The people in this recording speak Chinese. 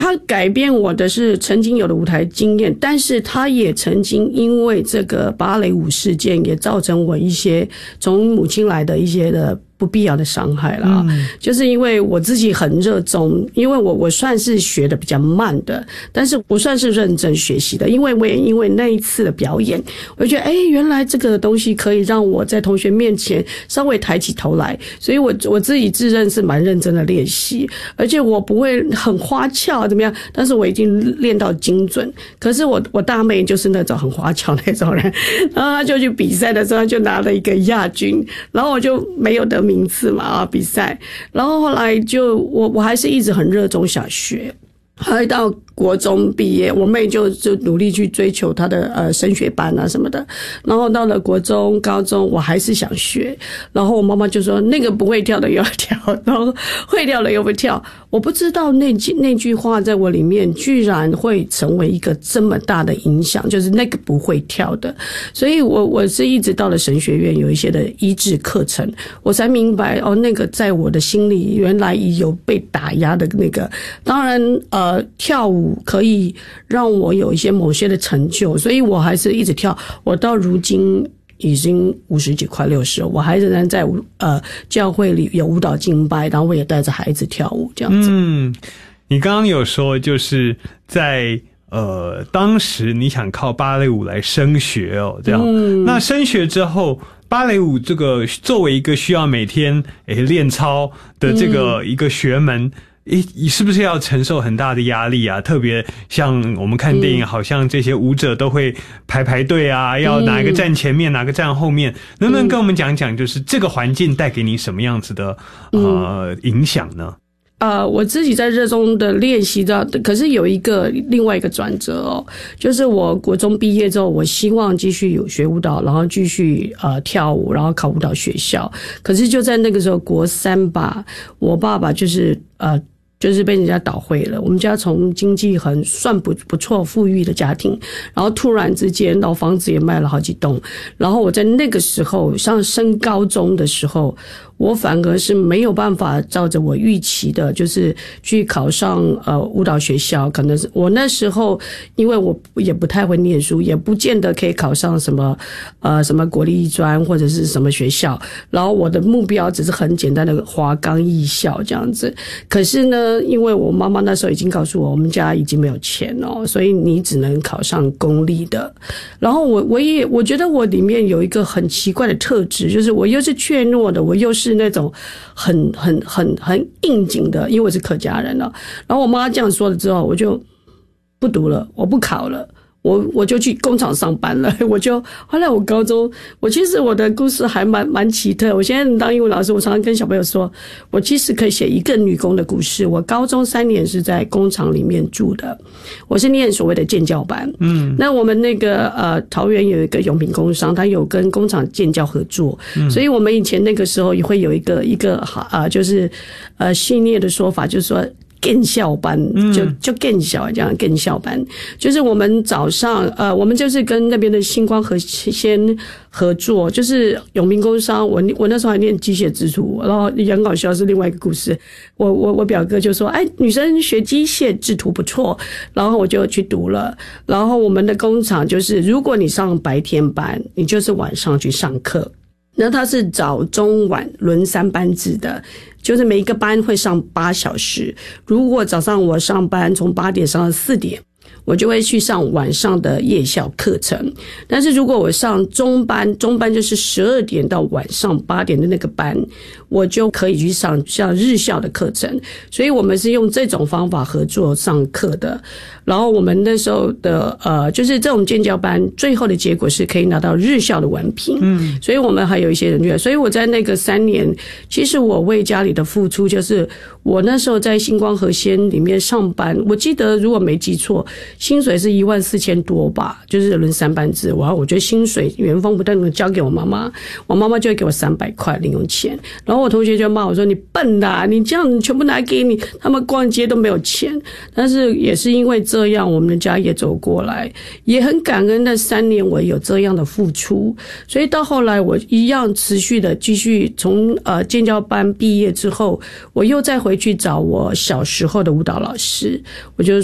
他改变我的是曾经有的舞台经验，但是他也曾经因为这个芭蕾舞事件也造成我一些从母亲来的一些的不必要的伤害啦。就是因为我自己很热衷，因为我算是学的比较慢的，但是我算是认真学习的，因为我也因为那一次的表演，我就觉得原来这个东西可以让我在同学面前稍微抬起头来，所以我自己自认是蛮认真的练习，而且我不会很花俏怎么样，但是我已经练到精准。可是我大妹就是那种很花俏那种人，然后她就去比赛的时候就拿了一个亚军，然后我就没有得名次嘛比赛，然后后来就我还是一直很热衷想学，后来到国中毕业，我妹就努力去追求她的升学班啊什么的，然后到了国中高中我还是想学，然后我妈妈就说那个不会跳的又要跳，然后会跳的又不跳。我不知道那句话在我里面居然会成为一个这么大的影响，就是那个不会跳的。所以我是一直到了神学院有一些的医治课程，我才明白那个在我的心里原来有被打压的那个。当然跳舞可以让我有一些某些的成就，所以我还是一直跳。我到如今已经50几快60了，我还仍然在教会里有舞蹈敬拜，然后我也带着孩子跳舞这样子。 你刚刚有说就是在当时你想靠芭蕾舞来升学这样。那升学之后，芭蕾舞这个作为一个需要每天练操的这个一个学门。你是不是要承受很大的压力啊？特别像我们看电影，好像这些舞者都会排队啊，要哪一个站前面，哪个站后面。能不能跟我们讲讲，就是这个环境带给你什么样子的影响呢？ 我自己在热衷的练习的，可是有另外一个转折就是我国中毕业之后，我希望继续有学舞蹈，然后继续跳舞，然后考舞蹈学校。可是就在那个时候，国3吧，我爸爸就是被人家倒会了。我们家从经济很算不错富裕的家庭，然后突然之间老房子也卖了好几栋，然后我在那个时候上升高中的时候，我反而是没有办法照着我预期的，就是去考上舞蹈学校。可能是我那时候因为我也不太会念书，也不见得可以考上什么国立艺专或者是什么学校，然后我的目标只是很简单的华冈艺校这样子。可是呢，因为我妈妈那时候已经告诉我们家已经没有钱所以你只能考上公立的。然后我觉得我里面有一个很奇怪的特质，就是我又是怯懦的，我又是那种很应景的，因为我是客家人了。然后我妈这样说了之后，我就不读了，我不考了。我就去工厂上班了。后来我高中，其实我的故事还蛮奇特。我现在当英文老师，我常常跟小朋友说，我其实可以写一个女工的故事。我高中3年是在工厂里面住的，我是念所谓的建教班。那我们那个桃园有一个永平工商，它有跟工厂建教合作，所以我们以前那个时候也会有一个就是训练的说法，就是说建校班，就建校这样，建校班就是我们早上我们就是跟那边的星光先合作，就是永平工商。我那时候还念机械制图，然后很搞笑是另外一个故事。我表哥就说，女生学机械制图不错，然后我就去读了。然后我们的工厂就是，如果你上白天班，你就是晚上去上课。那他是早中晚轮3班制的，就是每一个班会上8小时。如果早上我上班从8点上到4点，我就会去上晚上的夜校课程。但是如果我上中班就是12点到晚上8点的那个班，我就可以去上像日校的课程。所以我们是用这种方法合作上课的。然后我们那时候的就是这种建教班，最后的结果是可以拿到日校的文凭。所以我们还有一些人所以我在那个3年，其实我为家里的付出，就是我那时候在星光和仙里面上班，我记得如果没记错， 薪水是14000多吧，就是轮3班制。然后我觉得薪水原封不动的交给我妈妈，我妈妈就会给我300块零用钱。然后我同学就骂我说：“你笨啊，你这样全部拿给你，他们逛街都没有钱。”但是也是因为这样，我们的家也走过来，也很感恩那3年我有这样的付出。所以到后来我一样持续的继续从建教班毕业之后，我又再回去找我小时候的舞蹈老师，我就